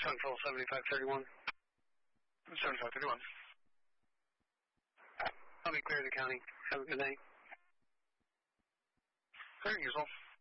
Central 7531. 7531. I'll be clear of the county. Have a good night. Clear, usual.